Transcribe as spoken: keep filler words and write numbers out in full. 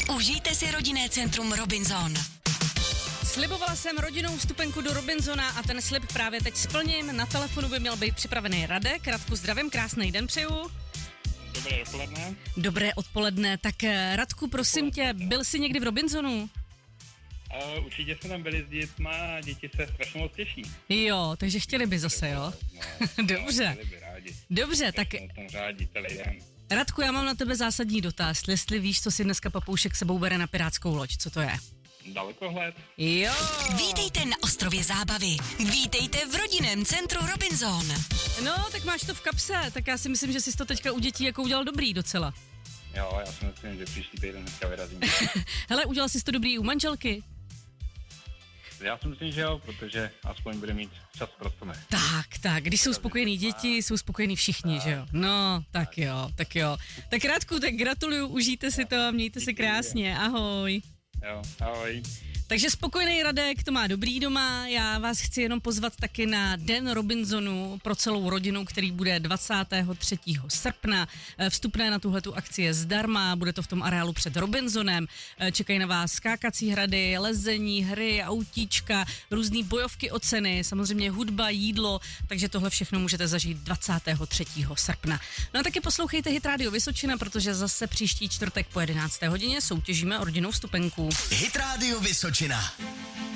Užijte si rodinné centrum Robinson. Slibovala jsem rodinnou vstupenku do Robinsona a ten slib právě teď splním. Na telefonu by měl být připravený Radek. Radku, zdravím, krásný den přeju. Dobré odpoledne. Dobré odpoledne. Tak Radku, prosím tě, byl jsi někdy v Robinsonu? Uh, určitě jsme tam byli s dětma a děti se strašně moc těší. Jo, takže chtěli by zase, jo? No, Dobře. No, chtěli by rádi. Dobře, tak Tam řádí celý den. Radku, já mám na tebe zásadní dotaz. Jestli víš, co si dneska papoušek sebou bere na pirátskou loď, co to je? Dalekohled. Jo. Vítejte na ostrově Zábavy. Vítejte v rodinném centru Robinson. No, tak máš to v kapse, tak já si myslím, že jsi to teďka u dětí jako udělal dobrý docela. Jo, já si myslím, že příští týden dneska vyrazím. Hele, udělal jsi to dobrý u manželky? Já si myslím, že jo, protože aspoň bude mít čas pro sebe. Tak, tak, když jsou spokojení děti, jsou spokojení všichni, že jo? No, tak jo, tak jo. Tak Radku, tak gratuluju, užijte si to a mějte se krásně, ahoj. Jo, ahoj. Takže spokojený Radek, to má dobrý doma, já vás chci jenom pozvat taky na Den Robinsonu pro celou rodinu, který bude dvacátého třetího srpna. Vstupné na tuhletu akci je zdarma, bude to v tom areálu před Robinsonem. Čekají na vás skákací hrady, lezení, hry, autíčka, různý bojovky o ceny, samozřejmě hudba, jídlo, takže tohle všechno můžete zažít dvacátého třetího srpna. No a taky poslouchejte Hit Radio Vysočina, protože zase příští čtvrtek po jedenácté hodině soutěžíme o rodinnou vstupenku. Hit Radio Vysočina.